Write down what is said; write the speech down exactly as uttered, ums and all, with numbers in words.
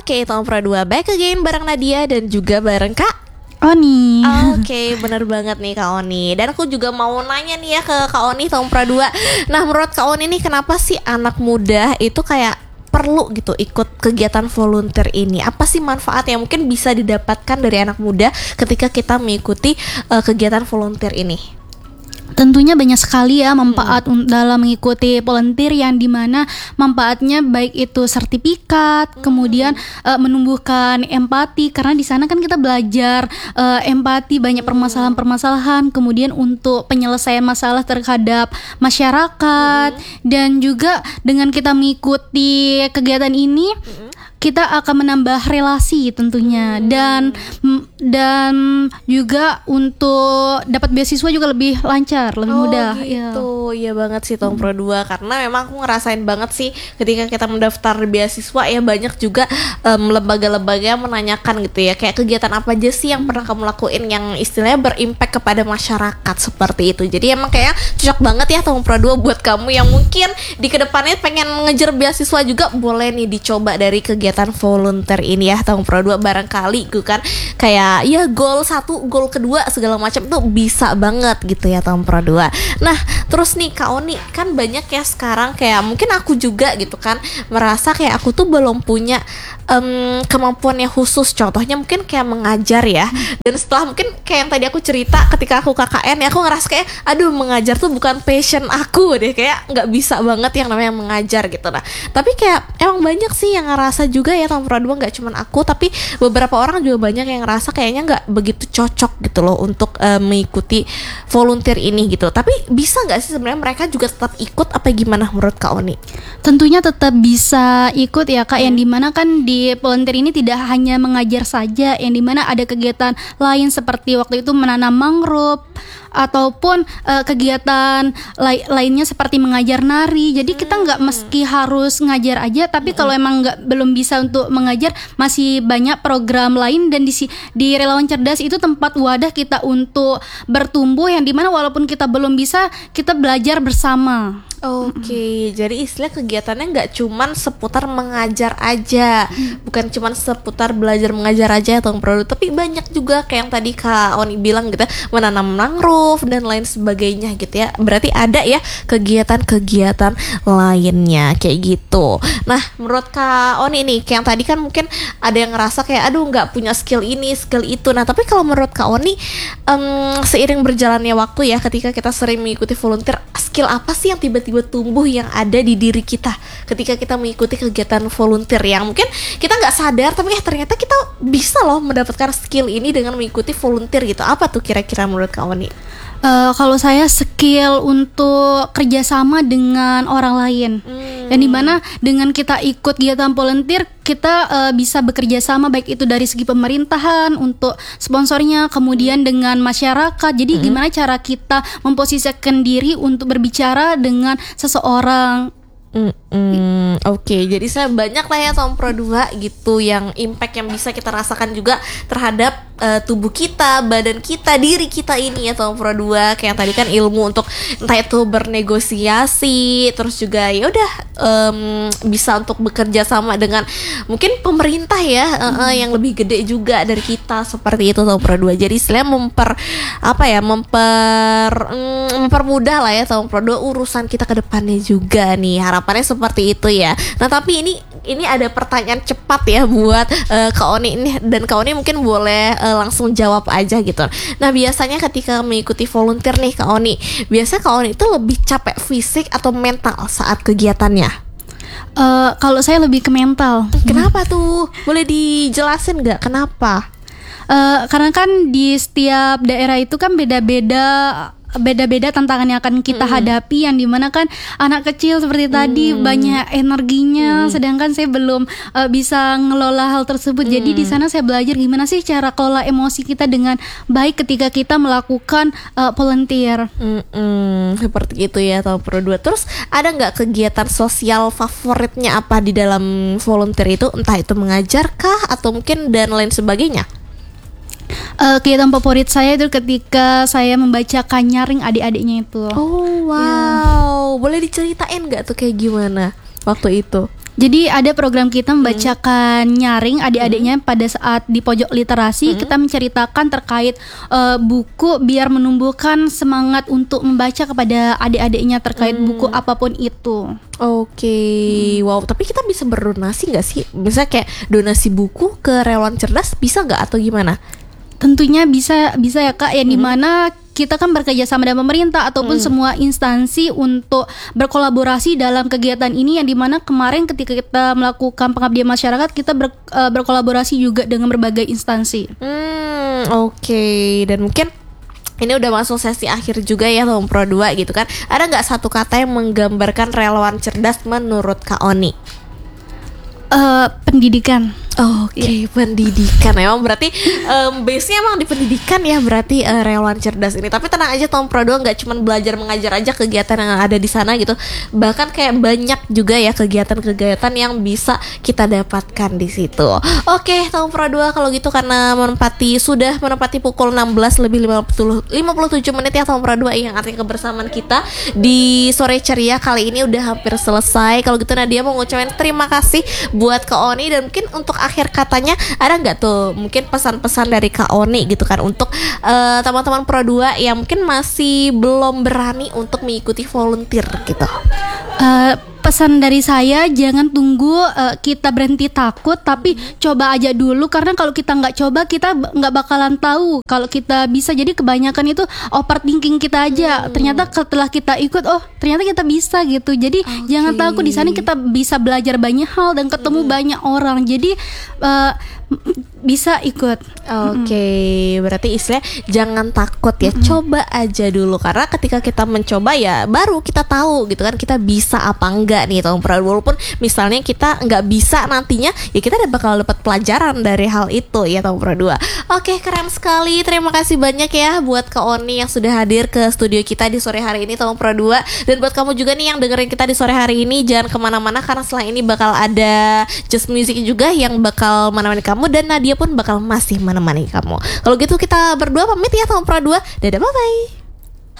Oke, tahun Pro dua back again bareng Nadia dan juga bareng Kak Oni. Oke, okay, bener banget nih Kak Oni. Dan aku juga mau nanya nih ya ke Kak Oni tahun Pro dua. Nah, menurut Kak Oni nih kenapa sih anak muda itu kayak perlu gitu ikut kegiatan volunteer ini? Apa sih manfaat yang mungkin bisa didapatkan dari anak muda ketika kita mengikuti uh, kegiatan volunteer ini? Tentunya banyak sekali ya manfaat hmm. dalam mengikuti volunteer, yang dimana manfaatnya baik itu sertifikat, hmm. kemudian uh, menumbuhkan empati, karena di sana kan kita belajar uh, empati, banyak permasalahan-permasalahan, kemudian untuk penyelesaian masalah terhadap masyarakat, hmm. dan juga dengan kita mengikuti kegiatan ini hmm. kita akan menambah relasi tentunya, hmm. dan dan juga untuk dapat beasiswa juga lebih lancar, lebih oh, mudah. Gitu, iya ya banget sih tahun Pro dua, karena memang aku ngerasain banget sih ketika kita mendaftar beasiswa ya, banyak juga um, lembaga-lembaga yang menanyakan gitu ya, kayak kegiatan apa aja sih yang pernah kamu lakuin yang istilahnya berimpact kepada masyarakat seperti itu. Jadi emang kayak cocok banget ya tahun Pro dua buat kamu yang mungkin di kedepannya pengen ngejar beasiswa juga, boleh nih dicoba dari kegiatan volunteer ini ya tahun Pro dua. Barangkali gue kan kayak ya goal satu, goal kedua segala macam tuh bisa banget gitu ya tahun Pro dua. Nah, terus nih Kak Oni, kan banyak ya sekarang kayak mungkin aku juga gitu kan merasa kayak aku tuh belum punya um, kemampuan yang khusus. Contohnya mungkin kayak mengajar ya. Dan setelah mungkin kayak yang tadi aku cerita ketika aku K K N ya, aku ngerasa kayak aduh, mengajar tuh bukan passion aku deh, kayak nggak bisa banget yang namanya mengajar gitu. Nah, tapi kayak emang banyak sih yang ngerasa juga ya tahun Pro dua, nggak cuman aku, tapi beberapa orang juga banyak yang ngerasa kayaknya nggak begitu cocok gitu loh untuk uh, mengikuti volunteer ini gitu. Tapi bisa nggak sih sebenarnya mereka juga tetap ikut, apa gimana menurut Kak Oni? Tentunya tetap bisa ikut ya Kak, hmm. yang dimana kan di volunteer ini tidak hanya mengajar saja, yang dimana ada kegiatan lain seperti waktu itu menanam mangrove ataupun uh, kegiatan lai- lainnya seperti mengajar nari. Jadi kita nggak meski harus ngajar aja, tapi hmm. kalau emang nggak belum bisa untuk mengajar, masih banyak program lain. Dan di di Relawan Cerdas itu tempat wadah kita untuk bertumbuh, yang dimana walaupun kita belum bisa, kita belajar bersama. Oke, okay, mm-hmm. jadi istilah kegiatannya nggak cuman seputar mengajar aja, mm-hmm. bukan cuman seputar belajar mengajar aja atau produk, tapi banyak juga kayak yang tadi Kak Oni bilang gitu, menanam mangrove dan lain sebagainya gitu ya. Berarti ada ya kegiatan-kegiatan lainnya kayak gitu. Nah, menurut Kak Oni nih, kayak yang tadi kan mungkin ada yang ngerasa kayak aduh nggak punya skill ini, skill itu. Nah, tapi kalau menurut Kak Oni, um, seiring berjalannya waktu ya, ketika kita sering mengikuti volunteer, skill apa sih yang tiba-tiba tiba tumbuh yang ada di diri kita ketika kita mengikuti kegiatan volunteer yang mungkin kita nggak sadar, tapi eh ternyata kita bisa loh mendapatkan skill ini dengan mengikuti volunteer gitu. Apa tuh kira-kira menurut Kak Oni? Uh, kalau saya skill untuk kerjasama dengan orang lain, hmm. yang dimana dengan kita ikut kegiatan volunteer, kita uh, bisa bekerja sama baik itu dari segi pemerintahan untuk sponsornya, kemudian hmm. dengan masyarakat. Jadi hmm. gimana cara kita memposisikan diri untuk berbicara dengan seseorang. Mm, mm, Oke, okay. Jadi saya banyak lah ya tahun Pro dua gitu yang impact yang bisa kita rasakan juga terhadap uh, tubuh kita, badan kita, diri kita ini ya tahun Pro dua. Kayak yang tadi kan ilmu untuk entah itu bernegosiasi, terus juga ya udah um, bisa untuk bekerja sama dengan mungkin pemerintah ya, uh, uh, yang lebih gede juga dari kita seperti itu tahun Pro dua. Jadi istilahnya memper apa ya, memper um, mempermudah lah ya tahun Pro dua urusan kita ke depannya juga nih. Harapannya seperti itu ya. Nah, tapi ini ini ada pertanyaan cepat ya buat uh, Kak Oni ini, dan Kak Oni mungkin boleh uh, langsung jawab aja gitu. Nah, biasanya ketika mengikuti volunteer nih Kak Oni, biasanya Kak Oni itu lebih capek fisik atau mental saat kegiatannya? Uh, kalau saya lebih ke mental. Kenapa tuh? Boleh dijelasin nggak kenapa? Uh, karena kan di setiap daerah itu kan beda-beda beda-beda tantangan yang akan kita hmm. hadapi, yang dimana kan anak kecil seperti hmm. tadi banyak energinya, hmm. sedangkan saya belum uh, bisa ngelola hal tersebut. hmm. Jadi di sana saya belajar gimana sih cara kelola emosi kita dengan baik ketika kita melakukan uh, volunteer. hmm, Seperti itu ya tahun Pro dua. Terus ada nggak kegiatan sosial favoritnya apa di dalam volunteer itu? Entah itu mengajar kah atau mungkin dan lain sebagainya? Uh, kegiatan favorit saya itu ketika saya membacakan nyaring adik-adiknya itu. Oh wow, ya. Boleh diceritain nggak tuh kayak gimana waktu itu? Jadi ada program kita membacakan nyaring adik-adiknya pada saat di pojok literasi. Hmm. Kita menceritakan terkait uh, buku biar menumbuhkan semangat untuk membaca kepada adik-adiknya terkait Hmm. buku apapun itu. Oke, wow. Tapi kita bisa berdonasi nggak sih? Bisa kayak donasi buku ke relawan cerdas, bisa nggak atau gimana? Tentunya bisa bisa ya Kak, yang dimana kita kan bekerja sama dengan pemerintah ataupun Hmm. semua instansi untuk berkolaborasi dalam kegiatan ini, yang dimana kemarin ketika kita melakukan pengabdian masyarakat kita ber, uh, berkolaborasi juga dengan berbagai instansi. Hmm, oke. Dan mungkin ini udah masuk sesi akhir juga ya Tom Pro dua gitu kan. Ada nggak satu kata yang menggambarkan relawan cerdas menurut Kak Oni? Uh, pendidikan. Oke, pendidikan. Emang berarti um, base-nya emang di pendidikan ya, berarti uh, relawan cerdas ini. Tapi tenang aja, Tom Pro dua nggak cuma belajar mengajar aja kegiatan yang ada di sana gitu. Bahkan kayak banyak juga ya kegiatan-kegiatan yang bisa kita dapatkan di situ. Oke, Tom Pro dua kalau gitu karena menempati sudah menempati pukul enam belas lebih lima puluh tujuh menit ya Tom Pro dua, yang artinya kebersamaan kita di sore ceria kali ini udah hampir selesai. Kalau gitu Nadia mau ngucapin terima kasih buat Kak Oni, dan mungkin untuk akhir katanya ada nggak tuh mungkin pesan-pesan dari Kak Oni gitu kan untuk uh, teman-teman Pro dua yang mungkin masih belum berani untuk mengikuti volunteer gitu? Uh, pesan dari saya, jangan tunggu uh, kita berhenti takut, tapi coba aja dulu, karena kalau kita nggak coba kita b- nggak bakalan tahu kalau kita bisa. Jadi kebanyakan itu overthinking kita aja. Hmm. Ternyata setelah kita ikut, oh ternyata kita bisa gitu. Jadi Okay. jangan takut, di sana kita bisa belajar banyak hal dan ketemu Hmm. banyak orang. Jadi uh, bisa ikut. Oke, berarti istilah jangan takut ya, coba aja dulu, karena ketika kita mencoba ya baru kita tahu gitu kan kita bisa apa enggak nih Tom Pro. Walaupun misalnya kita nggak bisa nantinya, ya kita udah bakal dapat pelajaran dari hal itu ya Tom Pro dua. Oke, keren sekali. Terima kasih banyak ya buat Kak Oni yang sudah hadir ke studio kita di sore hari ini Tom Pro dua. Dan buat kamu juga nih yang dengerin kita di sore hari ini, jangan kemana-mana karena setelah ini bakal ada Just Music juga yang bakal menemani kamu, dan Nadia pun bakal masih menemani kamu. Kalau gitu kita berdua pamit ya Tom Pro dua. Dadah, bye-bye.